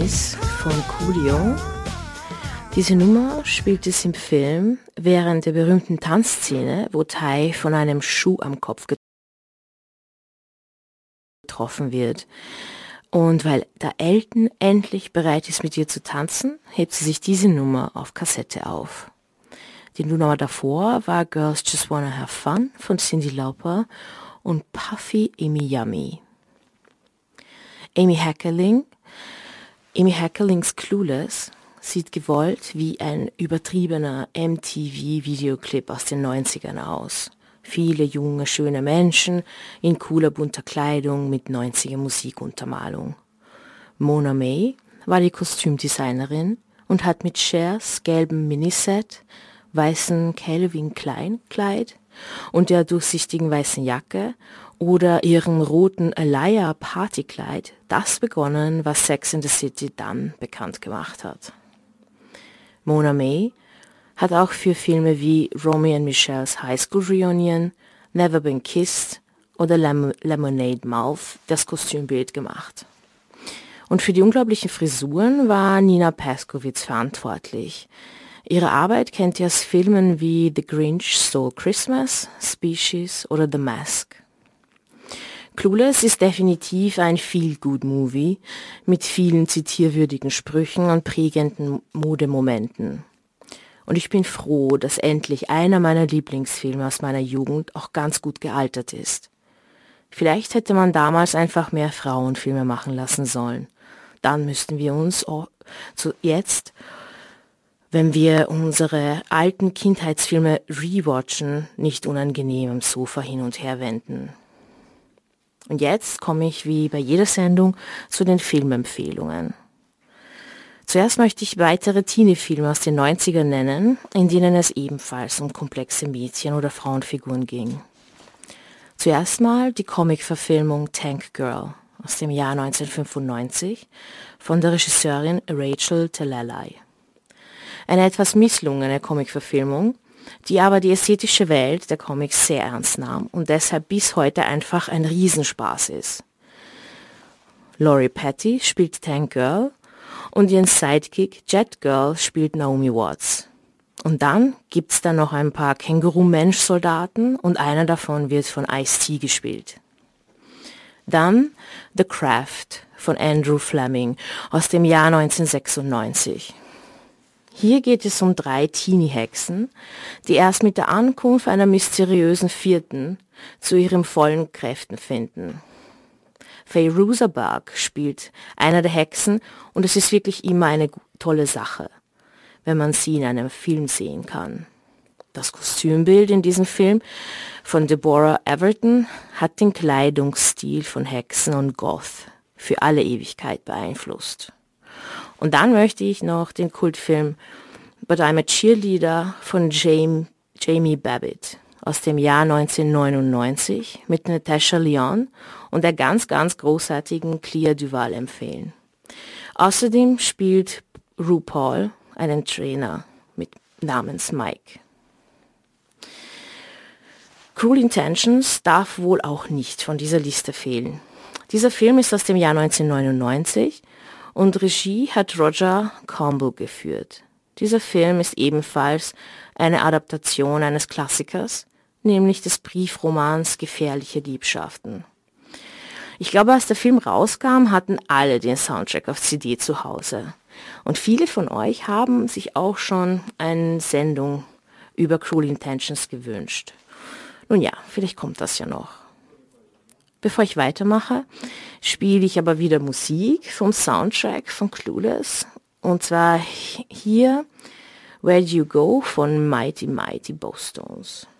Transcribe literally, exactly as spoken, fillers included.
Miss von Coolio. Diese Nummer spielt es im Film während der berühmten Tanzszene, wo Ty von einem Schuh am Kopf getroffen wird. Und weil da Elton endlich bereit ist, mit ihr zu tanzen, hebt sie sich diese Nummer auf Kassette auf. Die Nummer davor war Girls Just Wanna Have Fun von Cyndi Lauper und Puffy Amy Yummy. Amy Heckerling, Amy Heckerlings Clueless sieht gewollt wie ein übertriebener M T V-Videoclip aus den neunzigern aus. Viele junge, schöne Menschen in cooler, bunter Kleidung mit neunziger Musikuntermalung. Mona May war die Kostümdesignerin und hat mit Chers gelbem Miniset, weißen Calvin Klein Kleid und der durchsichtigen weißen Jacke oder ihrem roten Alaya Partykleid das begonnen, was Sex and the City dann bekannt gemacht hat. Mona May hat auch für Filme wie Romy and Michele's High School Reunion, Never Been Kissed oder Lem- Lemonade Mouth das Kostümbild gemacht. Und für die unglaublichen Frisuren war Nina Paskowitz verantwortlich. Ihre Arbeit kennt ihr aus Filmen wie The Grinch Stole Christmas, Species oder The Mask. Clueless ist definitiv ein Feel-Good-Movie mit vielen zitierwürdigen Sprüchen und prägenden Modemomenten. Und ich bin froh, dass endlich einer meiner Lieblingsfilme aus meiner Jugend auch ganz gut gealtert ist. Vielleicht hätte man damals einfach mehr Frauenfilme machen lassen sollen. Dann müssten wir uns zu jetzt, wenn wir unsere alten Kindheitsfilme rewatchen, nicht unangenehm am Sofa hin und her wenden. Und jetzt komme ich wie bei jeder Sendung zu den Filmempfehlungen. Zuerst möchte ich weitere Teenie-Filme aus den neunzigern nennen, in denen es ebenfalls um komplexe Mädchen- oder Frauenfiguren ging. Zuerst mal die Comic-Verfilmung Tank Girl aus dem Jahr neunzehnhundertfünfundneunzig von der Regisseurin Rachel Talalay. Eine etwas misslungene Comic-Verfilmung, die aber die ästhetische Welt der Comics sehr ernst nahm und deshalb bis heute einfach ein Riesenspaß ist. Lori Petty spielt Tank Girl und ihren Sidekick Jet Girl spielt Naomi Watts. Und dann gibt's da noch ein paar Känguru-Mensch-Soldaten und einer davon wird von Ice-T gespielt. Dann The Craft von Andrew Fleming aus dem Jahr neunzehnhundertsechsundneunzig. Hier geht es um drei Teenie-Hexen, die erst mit der Ankunft einer mysteriösen Vierten zu ihren vollen Kräften finden. Fairuza Balk spielt einer der Hexen und es ist wirklich immer eine tolle Sache, wenn man sie in einem Film sehen kann. Das Kostümbild in diesem Film von Deborah Everton hat den Kleidungsstil von Hexen und Goth für alle Ewigkeit beeinflusst. Und dann möchte ich noch den Kultfilm But I'm a Cheerleader von Jamie, Jamie Babbitt aus dem Jahr neunzehnhundertneunundneunzig mit Natasha Lyonne und der ganz, ganz großartigen Clea Duvall empfehlen. Außerdem spielt RuPaul einen Trainer mit namens Mike. Cruel Intentions darf wohl auch nicht von dieser Liste fehlen. Dieser Film ist aus dem Jahr neunzehnhundertneunundneunzig und Regie hat Roger Combo geführt. Dieser Film ist ebenfalls eine Adaptation eines Klassikers, nämlich des Briefromans Gefährliche Liebschaften. Ich glaube, als der Film rauskam, hatten alle den Soundtrack auf C D zu Hause. Und viele von euch haben sich auch schon eine Sendung über Cruel Intentions gewünscht. Nun ja, vielleicht kommt das ja noch. Bevor ich weitermache, spiele ich aber wieder Musik vom Soundtrack von Clueless. Und zwar hier Where'd You Go von Mighty Mighty Bosstones.